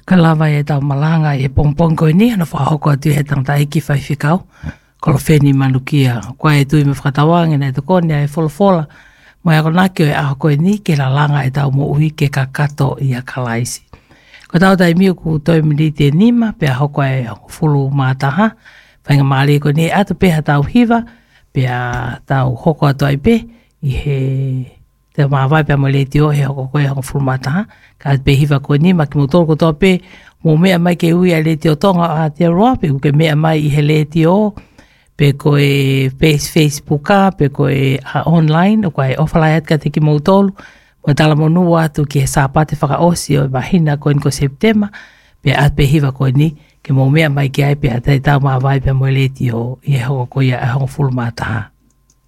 Ka lava e tau malanga e pongpong koe ni, ana whahoko atu he tangata eki whaiwhikau. Kolo wheni manukia, koe e tui me whakatawangi nei te kone e wholofola. Moe ako naki o e aho koe ni, ke la langa e tau mo uhi ke kakato i a kalaisi. Ko tau tai miu ku toi mini te nima, pe aho koe fulu mātaha, whainga maali koe ni ata peha tau hiva, pe a tau hoko atu ai pe, i he te mawai pe mo le tio he hoko koe hoko fulu mātaha, ka pe hiva koe ni, ma ki mo tolko toa pe, mo mea mai ke ui a le tio tonga a te roa, pe ke mea mai i he le tio, pe koe Facebook a, pe koe online, o koe offline at ka te ki mo tolu, mo tala mo nua atu ki he sāpate whakaosi o mahina koe ko September, pe at pe hiva koe ni, ke mo mea mai ki ai pe a te tau mawai pe mo le tio, i he hoko koe a hoko fulu mātaha.